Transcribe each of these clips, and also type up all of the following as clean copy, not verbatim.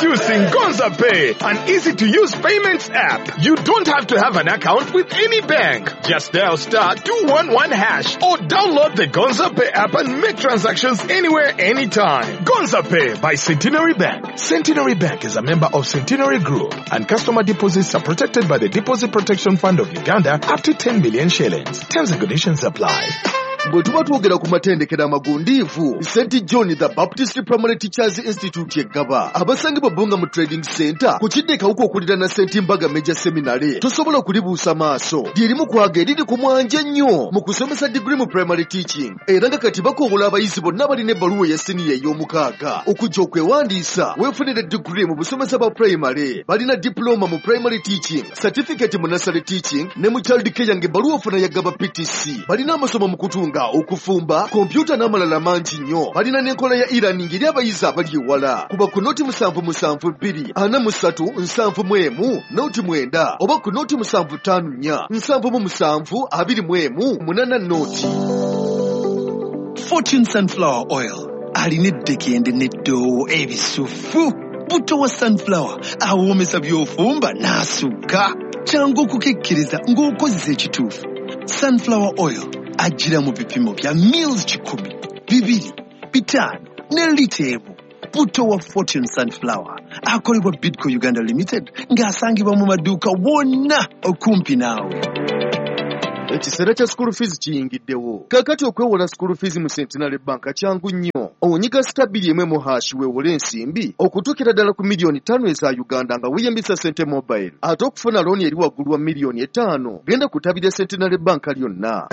Introducing Gonza Pay, an easy-to-use payments app. You don't have to have an account with any bank. Just dial *211# or download the Gonza Pay app and make transactions anywhere, anytime. Gonza Pay by Centenary Bank. Centenary Bank is a member of Centenary Group, and customer deposits are protected by the Deposit Protection Fund of Uganda up to 10 million shillings. Terms and conditions apply. Bwe tuba twogera ku matendekero amagundiivu, St. John the Baptist Primary Teachers Institute yeggaba abasangibwa Bunga mu Trading Center ku kiddekawuko okulira na St. Mbaga Major Seminary tosobola okulibuusa maaso lyerimu kwaga eriri ku mwanja ennyo mu kusomesa degree mu primary teaching era nga kati bakobola abayizi bonna balina ebbaluwa ya siniya ey'omukaaga okujja okwewandiisa weefunire degree mu busomesa bwa primary balina diploma mu primary teaching certificate mu nursery teaching ne mu child care ng'ebbaluwa ofuna yaggaba PTC balina amasomo mu kutunga okufumba kompyuta n'amalala mangi nnyo balina n'enkola ya e-learning eri abayizi abali ewala kuba ku noti 77243 noti 9 oba ku noti 754 noti. Fortune Sunflower Oil alina eddekende n'eddoowo ebisufu. Buto wa sunflower awoomesa by'ofumba n'asukka kyangu okukekkiriza ng'okozesa ekituufu. Sunflower Oil ajira mu bipimo bya mils 10, 2, 5 ne liteebu. Buto wa Fortune Sunflower akolebwa Bidco Uganda Limited ng'asangibwa mu maduuka wonna okumpi naawe. Ekiseera kya school fees kiyingiddewo. Kakati okwewola school fees mu Centenary Bank kyangu nnyo. Onyiga *1 weewole ensimbi okutuukira ddala ku miliyoni 5 eza Uganda nga weeyambisa Sente Mobile. Ate okufuna looni eri waggulu wa miliyoni 5 genda kutabira Centenary Bank lyonna.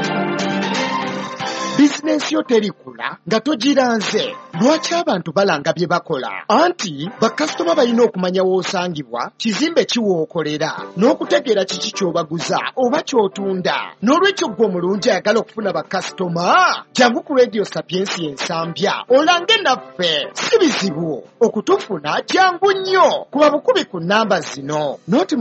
Bizinensi yo terikula nga togiranze. Lwaki abantu balanga bye bakola? Anti bakasitoma balina okumanya w'osangibwa, kizimbe kiwookolera, n'okutegeera kiki ky'obaguza oba ky'otunda. N'olwekyo gwe omulungi ayagala okufuna bakasitoma, jangu ku Radio Sapiensi ensambya olange naffe. Si bizibu okutufuna, jangu nnyo. Kuba bukubi ku nnamba zino: noti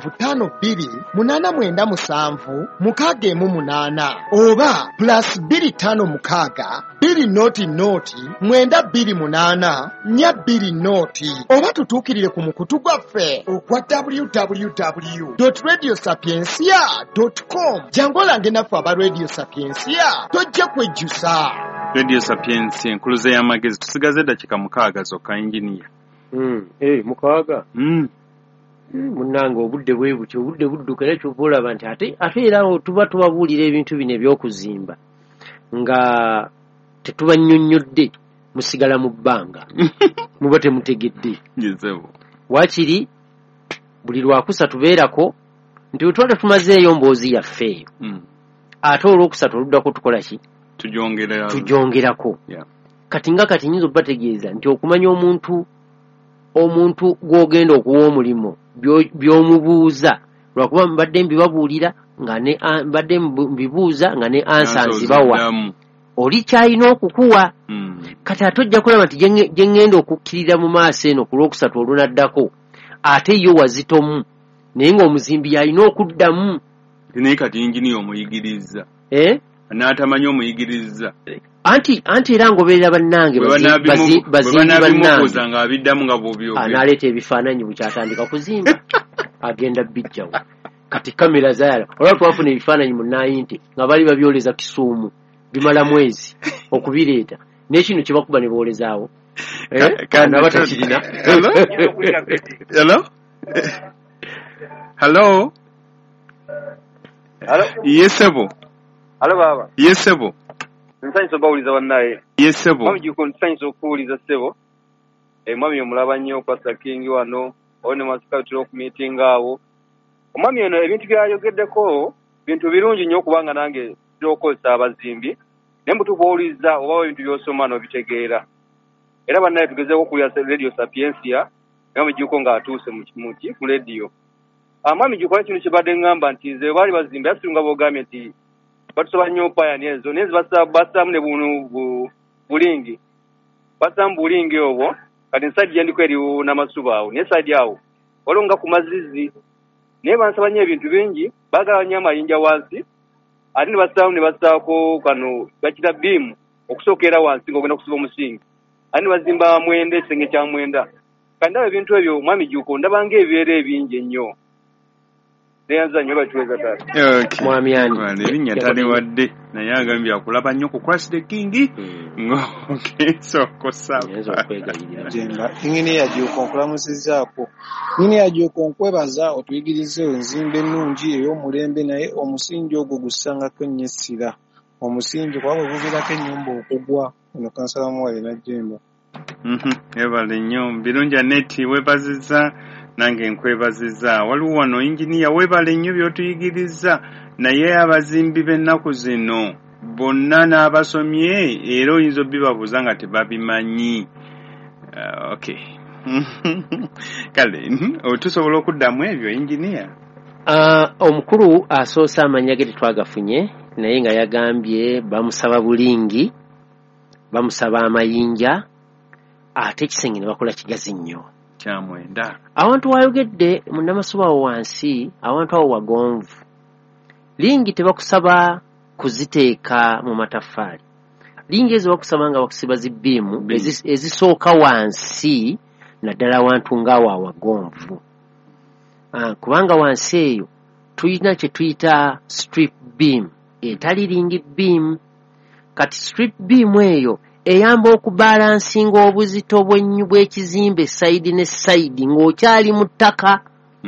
754976 oba +25 mukaaga 2 noti 928 noti oba tutuukirire ku mukutu gwaffe ogwa www.radiosapiensia.com. jangu olange naffe aba Radio Sapiensia tojja kwejjusa. Radio Sapiensia enkuluze y'amagezi tusigaze eddakiika 6 zokka enjiniya. Mukaaga. Munnange obudde bwe butyo obudde budduka era ky'oba olaba nti ate era tuba tubabuulira ebintu bino eby'okuzimba nga tetubannyonnyodde musigala mu bbanga muba temutegedde. Waakiri buli lwakusa tubeerako nti wetwala tumazeeyo mboozi yaffe eyo ate olwokusatu oluddako tukola ki? Tugyongerako. Kati nyinza obbategeeza nti okumanya omuntu gw'ogenda okuwa omulimu by'omubuuza lwakuba mbadde mbibabuulira nga ne mbadde mbibuuza nga ne ansa nzibawa oli kyalina okukuwa. Kati ate ojja kulaba nti gye ŋŋenda okukkirira mu maaso eno ku lwokusatu olunaddako ate yo wazitomu naye ng'omuzimbi yalina okuddamu. Naye kati yinginiya omuyigiriza n'atamanyi omuyigiriza anti era ngoberera bannange bazimbi bannange n'aleeta ebifaananyi bukyatandika kuzimba agenda bijjawo. Kati kamera zaala olwa twafuna ebifaananyi mu 90 nga bali babyoleza Kisuumu bimala mwezi okubireeta n'ekino kye bakuba ne boolezaawo abatakirina. Hello? Yesebo. Hello baba. Yesebo. Nsanyisa bawuliza wannaye. Yesebo. Mami giko nsanyisa okuwuliza sebo. Mami omulaba nnyo Pastor King wano one masikati oku meeting awo. Omwami eno ebintu byayogeddeko bintu birungi nnyo kubanga nange byokozesa abazimbi naye mbutubuuliza oba ebintu by'osoma n'obitegeera. Era bannaye tugezeeko okulya Radio Sapiensia naye mugiko ng'atuuse mu radio. Mwami gikola kino kibadde ngamba nti nze baali bazimba yasinga boogambye nti batusoba nnyo pioneers zo naye basaamu ne bulingi basaamu bulingi obwo kati nsadi gyendiko eri n'amasuba awo naye sadi awo waliwo nga ku mazizi naye bansaba nnyo ebintu bingi baagala nnyo amayinja wansi ate ne basaako kano bakita biimu okusookera wansi ng'ogenda kusiba omusingi ate ne bazimba mwenda ekisenge kya mwenda kandaba ebintu ebyo mwami Juko ndaba ng'ebibeera ebingi ennyo neyanza nnyo bakiweza taata mwami ani erinnya taliwadde naye agambye akulaba nnyo ku Christ the King ng'ogenza okusaba Jemba inginiya Juko nkulamusizaako inginiya Juko nkwebaza otuyigirize enzimba ennungi ey'omulembe naye omusingi ogwo gusangako nnyo essira omusingi kwabwe guviirako ennyumba okugwa ono kansala muwale najjemba ebale nnyo birungi Aneti weebazizza nange nkwebaziza waliwo wano inginiya weebale nnyo by'otuyigiriza naye abazimbi b'ennaku zino bonna n'abasomye era oyinza obbibabuuza nga tebabimanyi okay kale tusobola okuddamu ebyo inginiya omukulu asoose amanya ge tetwagafunye naye nga yagambye bamusaba bulingi bamusaba amayinja ate ekisenge ne bakola kigazi nnyo kyamwenda awantu wayogedde munnamasuba awo wansi awantu awo wagonvu lingi tebakusaba kuziteeka mu mataffaali lingi ezo bakusaba nga bakusiba zibbiimu ezisooka wansi naddala awantu ng'awo awagonvu kubanga wansi eyo tulina kye tuyita strip beam etali lingi beam kati strip beam eyo eyamba okubalansinga obuzito bw'ekizimbe sayidi ne sayidi ng'okyali mu ttaka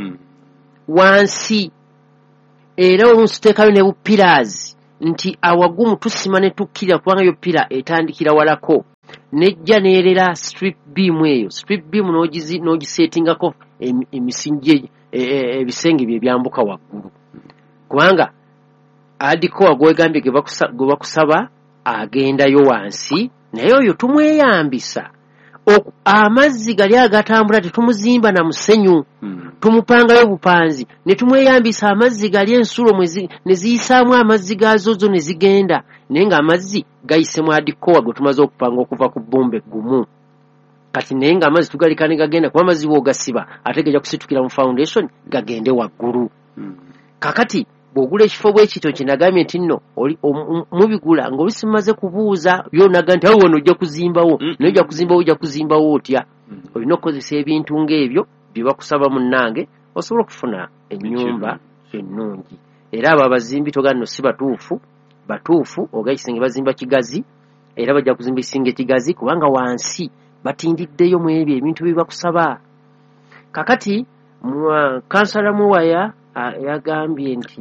wansi era oluusi teekayo ne bupirazi nti awagumu tusima ne tukkirira kubanga yo pira etandikira walako nejja neerera strip beam eyo strip beam n'ogiseetingako emisingi ebisenge bye byambuka waggulu kubanga adikowa gwegambye gwe bakusaba agendayo wansi naye oyo tumweyambisa amazzi gali agatambula tetumuzimba na musenyu tumupangayo bupanzi ne tumweyambisa amazzi gali ensulo ne ziyisaamu amazzi gazozo ne zigenda naye nga amazzi gayise mu adikowa gwe tumaze okupanga okuva ku bbumba eggumu kati naye nga amazzi tugalika ne gagenda kuba amazzi bw'ogasiba ate gajja kusitukira mu foundation gagende waggulu kakati bw'ogula ekifo bw'ekito kinagambye nti nno mubigula ng'olusi mumaze kubuuza byonaga nti awo wano ojja kuzimbawo naye ojja kuzimbawo otya olina okukozesa ebintu ng'ebyo bye bakusaba munnange osobola okufuna ennyumba ennungi era abo abazimbi toga nno si batuufu oga ekisenge bazimba kigazi era bajja kuzimba ekisinga ekigazi kubanga wansi batindiddeyo mu ebyo ebintu bye bakusaba kakati kansala muwaya yagambye nti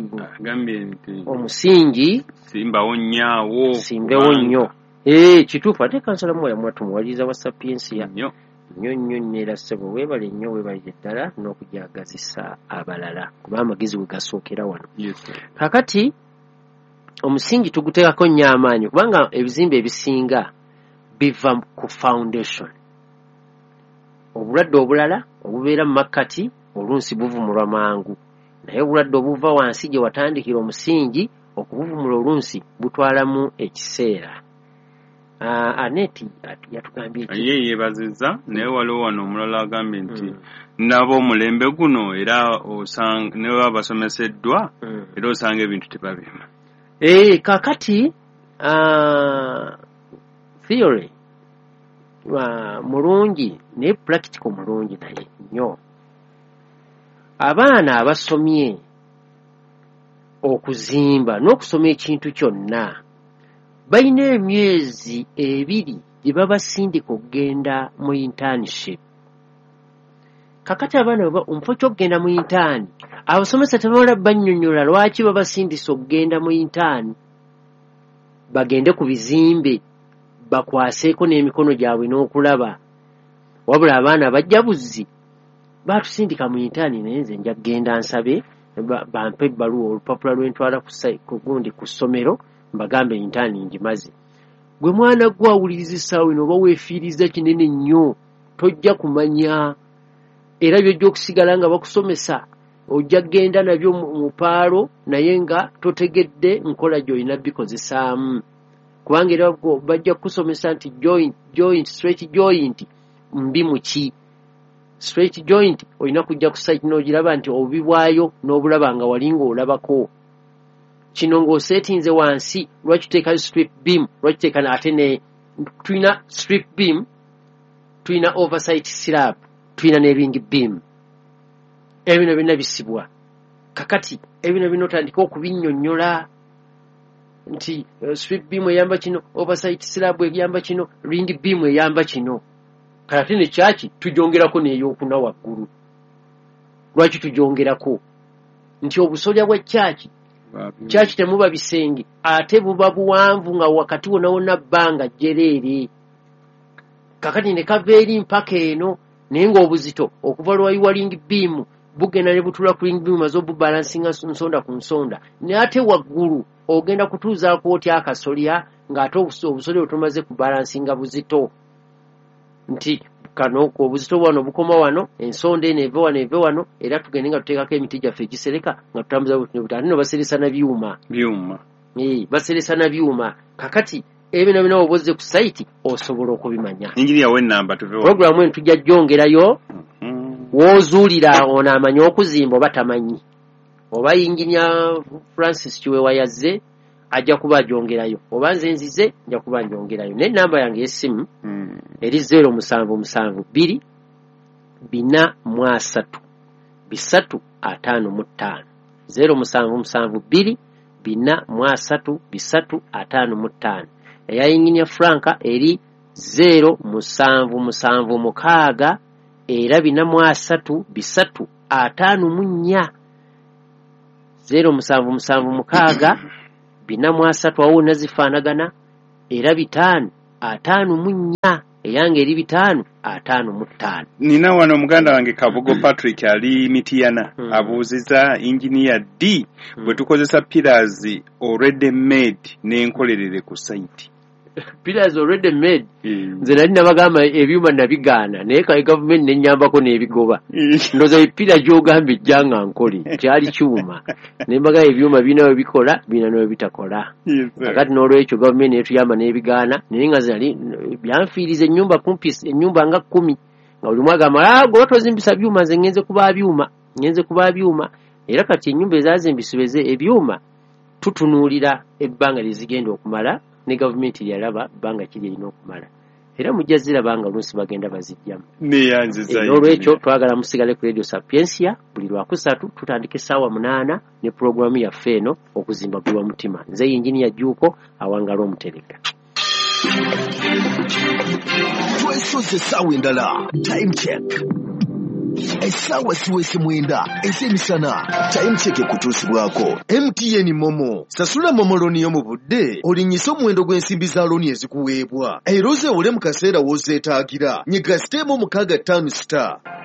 omusingi simbewo nnyo kituufu ate kansala muwaya mwatumuwaliriza wa sapiensia nnyo neera ssebo weebale nnyo weebalire ddala n'okujagazisa abalala kuba amagezi we gasookera wano kakati omusingi tuguteekako nnyo amaanyi kubanga ebizimbe ebisinga biva ku foundation obulwadde obulala obubeera mu makkati oluusi buvumulwa mangu naye obulwadde obuva wansi gye watandikira omusingi okubuvumula oluusi butwalamu ekiseera Aneti yatugambye ye yeebazizza naye waliwo wano omulala agambye nti nabo omulembe guno era osanga ne baba basomeseddwa era osanga ebintu tebabima kakati theory mulungi naye practical mulungi naye nnyo abaana abasomye okuzimba n'okusoma ekintu kyonna balina emyezi 2 gye babasindika okugenda mu internship kakati abaana omufo kyokugenda mu intaani abasomesa tebawala bannyonnyola lwaki babasindisa okugenda mu intaani bagende ku bizimbe bakwaseeko n'emikono gyabwe n'okulaba wabula abaana bajja buzzi batusindika mu intaani naye nze nja kugenda nsabe bampe ebbaluwa olupapula lwentwala ku gundi ku ssomero mbagambe intaani ngimaze gwe mwana gwe awulirizisa we n'oba weefiiriza kinene nnyo tojja kumanya era byojja okusigala nga bakusomesa ojja kgenda nabyo mu paalo naye nga totegedde nkola gy'olina bikozesaamu kubanga era bajja kukusomesa nti straight joint mbi muki straight joint olina kujja ku site n'ogiraba nti obibwayo n'obulaba nga wali ng'olabako kino ng'oseetinze wansi lwaki tuteekayo strip beam lwaki tuteeka ate ne tulina strip beam tulina oversight slab tulina ne ring beam ebino bina bisibwa kakati ebino binotandika okubinnyonnyola nti sweep beam eyamba kino oversight slab eyamba kino ring beam eyamba kino kati ne kyaki tujongerako n'eyokuna waggulu lwaki tujongerako nti obusolya bwa kyaki temuba bisenge ate buba buwanvu nga wakati wonna wonna bbanga jjereere kakati ne kava eri mpaka eno naye ng'obuzito okuva lwayiwa ring beam bugenda ne butula ku ring beam maze obubalansinga nsonda ku nsonda naye ate waggulu ogenda kutuuzaako otya akasolya ng'ate obusolya otumaze kubalansinga buzito nti kano obuzito wano bukoma wano ensonda eno eve wano era tugende nga tuteekako emiti gyaffe egisereka nga tutambuza ate no baseresa na byuma baseresa na byuma kakati ebino bino obozze ku site osobola okubimanya programu eno tujja jjongerayo woozuulira ono amanyi okuzimba oba tamanyi oba yinginya Francis Kiwewa yazze ajja kuba ajongerayo oba nze nzize nja kuba njongerayo n'ennamba yange y'essimu eri 0772 433 355 0772 433 355 eyayinginya Franka eri 0776 era 433 354 0776 433 awo nazifaanagana era 554 eyange eri 555. Nina wano omuganda wange Kabugo Patrick ali Mitiyana abuuziza engineer D bwe tukozesa pillars already made n'enkolerere ku site. Pillars already made nze nali nabagamba ebyuma nabigaana naye ka government nenyambako n'ebigoba ndoza epira gy'ogamba ejjanga nkole kyali kyuma nembaga ebyuma binawe bikola bina nawe bitakola kakati n'olwekyo government etuyamba n'ebigaana naye nga zali byanfiiriza ennyumba kumpi ennyumba nga 10 nga buli mwagamba gwe tozimbisa byuma nze ngenze kuba byuma era kati ennyumba ezazimbisibwe ebyuma tutunuulira ebbanga lizigenda okumala ne government yalaba banga kiri ino okumala era mujja zirabanga oluusi bagenda bazijjamu olwekyo twagala musigale ku Radio Sapiensia buli lwakusatu tutandike ssaawa 8 ne programu yaffe eno okuzimba gulwa mutima nze engineer Juuko awangala omutereka twesoze essaawa endala time check essaawa siwese mwenda ez'emisana time check ekutuusibwako MTN Momo sasula Momo looni yo mu budde olinyisa omuwendo gw'ensimbi za looni ezikuweebwa era ozeewole mu kaseera w'ozeetaagira nyiga siteemu 65 *.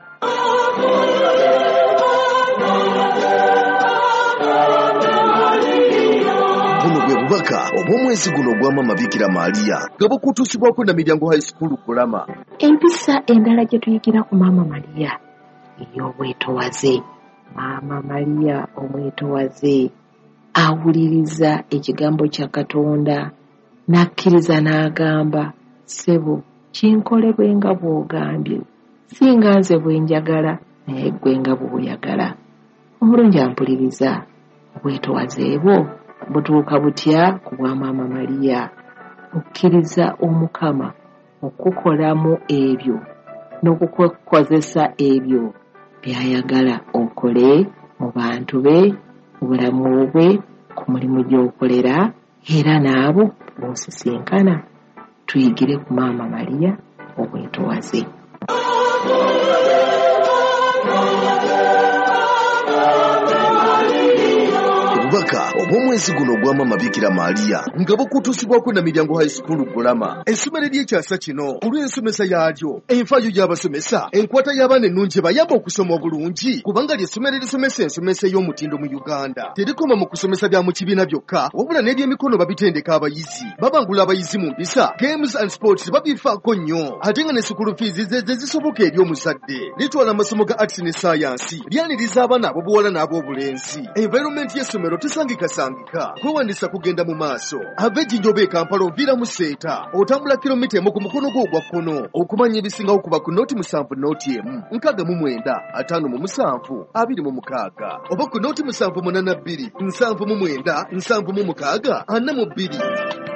Buno bwe bubaka obw'omwezi guno ogwa Maama Bikira Maria nga bukutuusibwako na Miryango High School Kulama. Empisa endala gye tuyigira ku Maama Maria ey'obwetowaze. Maama Maria omwetowaze awuliriza ekigambo kya Katonda n'akkiriza n'agamba ssebo kinkolebwe nga bw'ogambye singa nze bwe njagala naye ggwe nga bw'oyagala. Omulungi ampuliriza obwetowaze bwo butuuka butya ku bwa Maama Maria okkiriza Omukama okukolamu ebyo n'okukozesa ebyo by'ayagala okole mu bantu be mu bulamu bwe ku mulimu gy'okolera era n'abo b'osisinkana. Tuyigire ku Maama Maria obwetowaze. Obubaka obw'omwezi guno ogwa Maama Bikira Maria nga bukutuusibwako na Miryango High School Bulama. Essomero ly'ekyasa kino olw'ensomesa yaalyo enfaayo gy'abasomesa enkwata y'abaana ennungi bayamba okusoma obulungi kubanga ly'essomero erisomesa ensomesa ey'omutindo mu Uganda. Terikoma mu kusomesa bya mu kibiina byokka wabula n'ebyemikono babitendeka abayizi babangula abayizi mu mpisa games and sports babifaako nnyo ate nga ne school fees ze zisoboka eri omuzadde. Litwala amasomo ga arts ne science lyaniriza abaana ab'obuwala n'ab'obulenzi. Environment y'essomero tesangikasangika kwewandisa kugenda mu maaso. Ava Ejjinjoba e Kampala oviira mu Seeta otambula kilomita emu ku mukono gwo ogwa kkono okumanya ebisingawo kuba ku nooti 7 nooti emu 69 57 26 oba ku nooti 782 799 7 42.